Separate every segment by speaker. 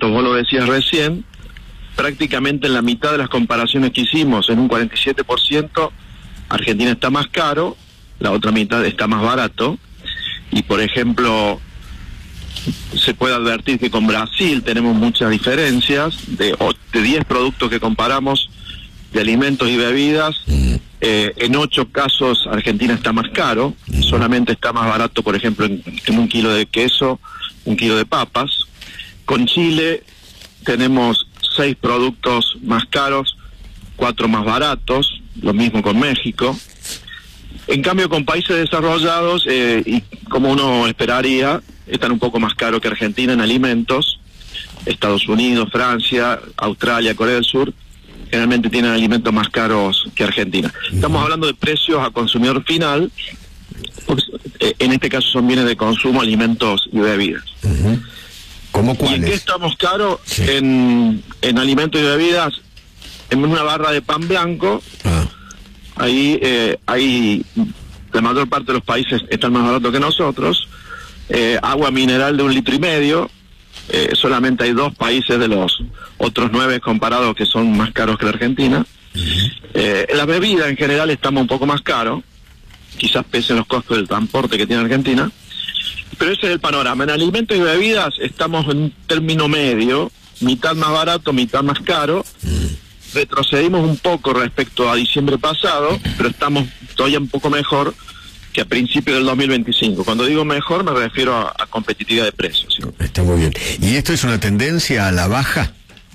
Speaker 1: alimentos, vos lo decías recién, prácticamente en la mitad de las comparaciones que hicimos, en un 47%, Argentina está más caro, la otra mitad está más barato, y por ejemplo, se puede advertir que con Brasil tenemos muchas diferencias, de 10 productos que comparamos, de alimentos y bebidas, en 8 casos Argentina está más caro, solamente está más barato, por ejemplo, en 1 kilo de queso, 1 kilo de papas. Con Chile tenemos 6 productos más caros, 4 más baratos, lo mismo con México. En cambio, con países desarrollados, y como uno esperaría, están un poco más caros que Argentina en alimentos. Estados Unidos, Francia, Australia, Corea del Sur, generalmente tienen alimentos más caros que Argentina. Estamos hablando de precios a consumidor final, porque en este caso son bienes de consumo, alimentos y bebidas.
Speaker 2: ¿Cómo cuáles?
Speaker 1: ¿Y en qué estamos caros?
Speaker 2: Sí.
Speaker 1: En alimentos y bebidas, en una barra de pan blanco, ahí la mayor parte de los países están más baratos que nosotros. Agua mineral de 1,5 litros, solamente hay 2 países de los otros 9 comparados que son más caros que la Argentina. La bebida en general estamos un poco más caros, quizás pesen los costos del transporte que tiene Argentina, pero ese es el panorama. En alimentos y bebidas estamos en un término medio, mitad más barato, mitad más caro. Retrocedimos un poco respecto a diciembre pasado, pero estamos todavía un poco mejor que a principios del 2025. Cuando digo mejor me refiero a competitividad de precios, ¿sí?
Speaker 2: Está muy bien. ¿Y esto es una tendencia a la baja?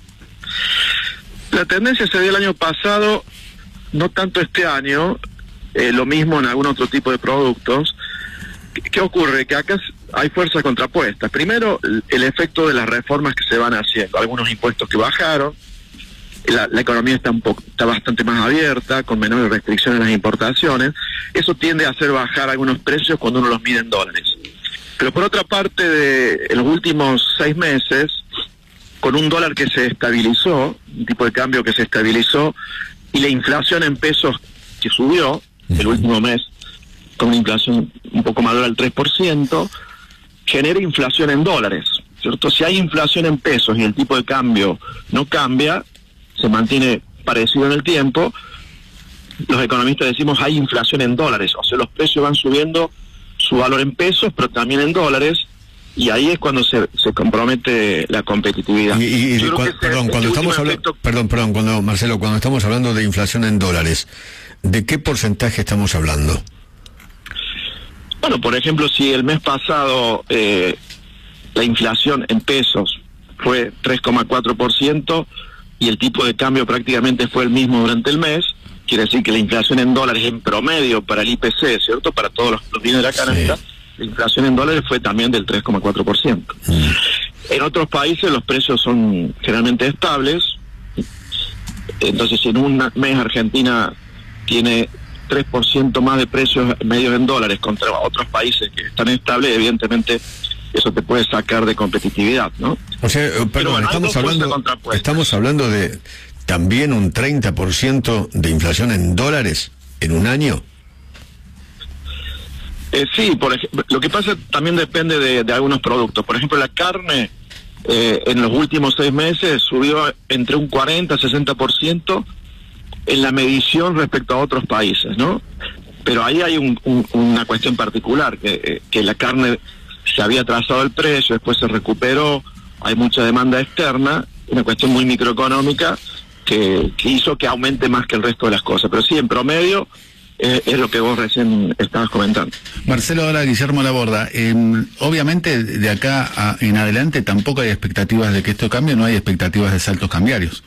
Speaker 1: La tendencia se dio el año pasado, no tanto este año, lo mismo en algún otro tipo de productos. ¿Qué ocurre? Que acá hay fuerzas contrapuestas. Primero, el efecto de las reformas que se van haciendo. Algunos impuestos que bajaron, la economía está bastante más abierta, con menores restricciones en las importaciones. Eso tiende a hacer bajar algunos precios cuando uno los mide en dólares. Pero por otra parte, en los últimos 6 meses, con un dólar que se estabilizó, un tipo de cambio que se estabilizó, y la inflación en pesos que subió el último mes, con una inflación un poco mayor al 3%, genera inflación en dólares, ¿cierto? Si hay inflación en pesos y el tipo de cambio no cambia, se mantiene parecido en el tiempo, los economistas decimos hay inflación en dólares, o sea, los precios van subiendo su valor en pesos, pero también en dólares, y ahí es cuando se compromete la competitividad.
Speaker 2: Marcelo, cuando estamos hablando de inflación en dólares, ¿de qué porcentaje estamos hablando?
Speaker 1: Bueno, por ejemplo, si el mes pasado la inflación en pesos fue 3,4%, y el tipo de cambio prácticamente fue el mismo durante el mes, quiere decir que la inflación en dólares en promedio para el IPC, ¿cierto? Para todos los bienes de la canasta, la inflación en dólares fue también del 3,4%. En otros países los precios son generalmente estables, entonces si en un mes Argentina tiene 3% más de precios medios en dólares contra otros países que están estables, evidentemente eso te puede sacar de competitividad, ¿no?
Speaker 2: O sea, pero bueno, estamos hablando de también un 30% de inflación en dólares en un año.
Speaker 1: Sí, por ejemplo, lo que pasa también depende de algunos productos. Por ejemplo, la carne en los últimos 6 meses subió entre un 40 y 60% en la medición respecto a otros países, ¿no? Pero ahí hay una cuestión particular, que la carne se había trazado el precio, después se recuperó, hay mucha demanda externa, una cuestión muy microeconómica que hizo que aumente más que el resto de las cosas. Pero sí, en promedio, es lo que vos recién estabas comentando.
Speaker 3: Marcelo, ahora Guillermo Laborda, obviamente de acá en adelante tampoco hay expectativas de que esto cambie, no hay expectativas de saltos cambiarios.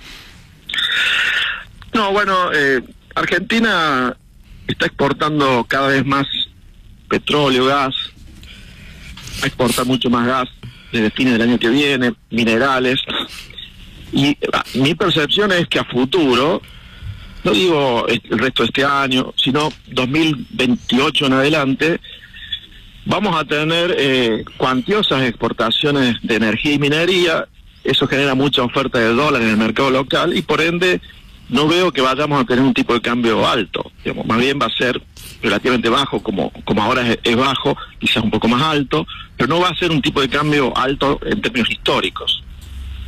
Speaker 1: No, bueno, Argentina está exportando cada vez más petróleo, gas, va a exportar mucho más gas desde fines del año que viene, minerales, y mi percepción es que a futuro, no digo el resto de este año, sino 2028 en adelante, vamos a tener cuantiosas exportaciones de energía y minería. Eso genera mucha oferta de dólar en el mercado local y por ende no veo que vayamos a tener un tipo de cambio alto, digamos, más bien va a ser relativamente bajo, como ahora es bajo, quizás un poco más alto, pero no va a ser un tipo de cambio alto en términos históricos.